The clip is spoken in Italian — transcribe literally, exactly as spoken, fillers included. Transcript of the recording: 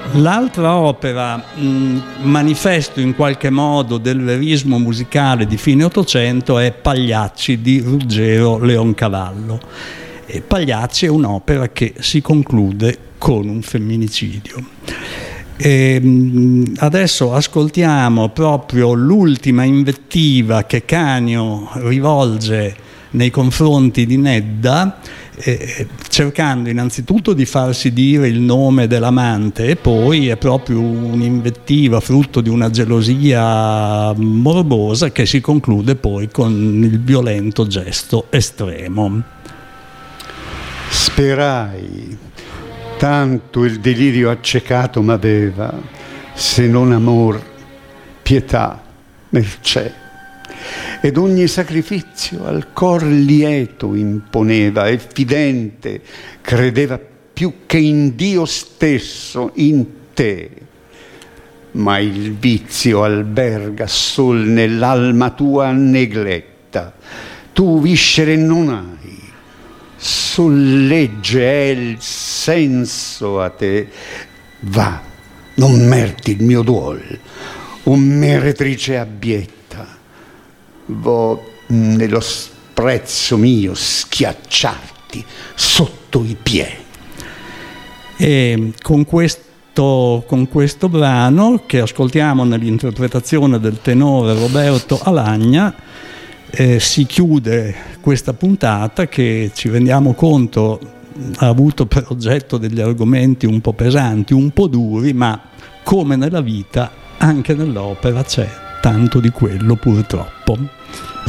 L'altra opera, mh, manifesto in qualche modo del verismo musicale di fine Ottocento, è Pagliacci di Ruggero Leoncavallo. E Pagliacci è un'opera che si conclude con un femminicidio. E, mh, adesso ascoltiamo proprio l'ultima invettiva che Canio rivolge nei confronti di Nedda, Eh, cercando innanzitutto di farsi dire il nome dell'amante, e poi è proprio un'invettiva frutto di una gelosia morbosa che si conclude poi con il violento gesto estremo. Sperai, tanto il delirio accecato m'aveva, se non amor, pietà, mercè. Ed ogni sacrificio al cor lieto imponeva, e fidente credeva più che in Dio stesso, in te. Ma il vizio alberga sol nell'alma tua negletta. Tu viscere non hai, sollegge è il senso a te. Va, non merti il mio duol, o meretrice abbietta. Vo nello sprezzo mio schiacciarti sotto i piedi. E con questo, con questo brano, che ascoltiamo nell'interpretazione del tenore Roberto Alagna, eh, si chiude questa puntata che, ci rendiamo conto, ha avuto per oggetto degli argomenti un po' pesanti, un po' duri, ma come nella vita, anche nell'opera c'è tanto di quello, purtroppo.